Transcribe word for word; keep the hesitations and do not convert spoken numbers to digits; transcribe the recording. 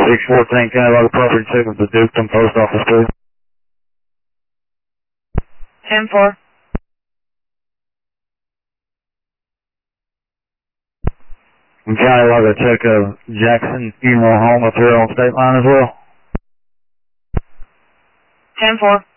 six fourteen, can I log a property check with the Duketon Post Office, please? ten four. And can I log a check of Jackson Funeral Home up here on State Line as well? ten four.